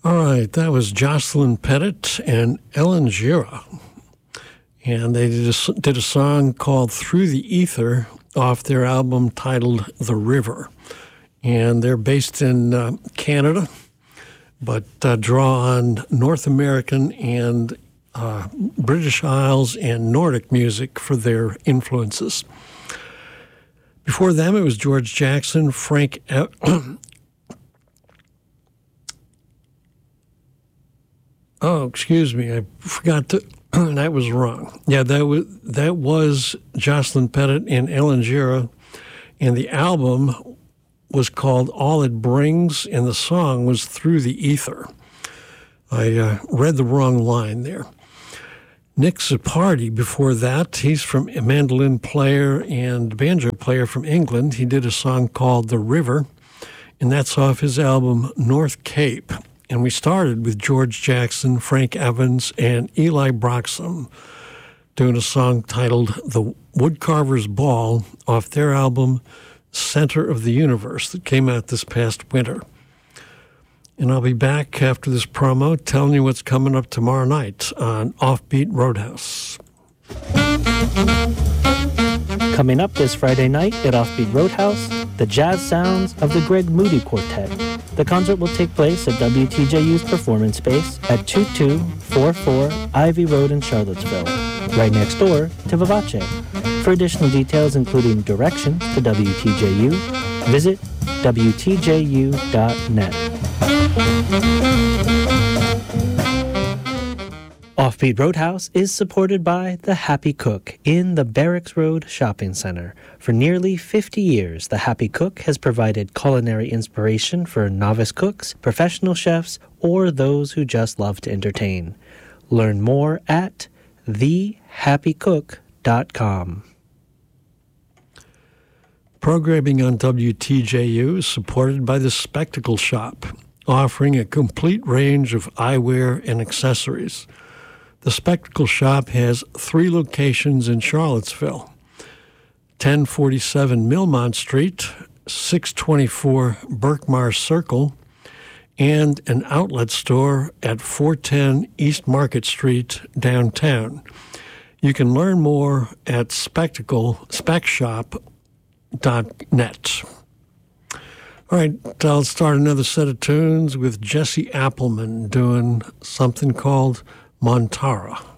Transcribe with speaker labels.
Speaker 1: All right, that was Jocelyn Pettit and Ellen Gira. And they did a song called Through the Ether off their album titled The River. And they're based in Canada, but draw on North American and British Isles and Nordic music for their influences. Before them, it was George Jackson, Frank... Oh, excuse me, I forgot to... that was wrong. Yeah, that was Jocelyn Pettit and Ellen Gira, and the album was called All It Brings, and the song was Through the Ether. I read the wrong line there. Nick Zipardi, before that, he's from a mandolin player and banjo player from England. He did a song called The River, and that's off his album North Cape. And we started with George Jackson, Frank Evans, and Eli Broxham doing a song titled The Woodcarver's Ball off their album Center of the Universe that came out this past winter. And I'll be back after this promo telling you what's coming up tomorrow night on Offbeat Roadhouse.
Speaker 2: Coming up this Friday night at Offbeat Roadhouse, the jazz sounds of the Greg Moody Quartet. The concert will take place at WTJU's Performance Space at 2244 Ivy Road in Charlottesville, right next door to Vivace. For additional details, including directions to WTJU, visit WTJU.net. Offbeat Roadhouse is supported by The Happy Cook in the Barracks Road Shopping Center. For nearly 50 years, The Happy Cook has provided culinary inspiration for novice cooks, professional chefs, or those who just love to entertain. Learn more at thehappycook.com.
Speaker 1: Programming on WTJU is supported by The Spectacle Shop, offering a complete range of eyewear and accessories. The Spectacle Shop has 3 locations in Charlottesville: 1047 Millmont Street, 624 Berkmar Circle, and an outlet store at 410 East Market Street, downtown. You can learn more at specshop.net. All right, I'll start another set of tunes with Jesse Appleman doing something called Montara.